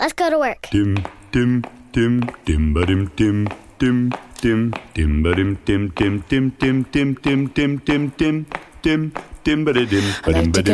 Let's go to work. Dim, dim, dim, dim, ba-dim, dim, dim, dim, dim, ba-dim, dim, dim, dim, dim, dim, dim, dim, dim, dim, dim, dim, ba-da-dim, I like to ba-dim,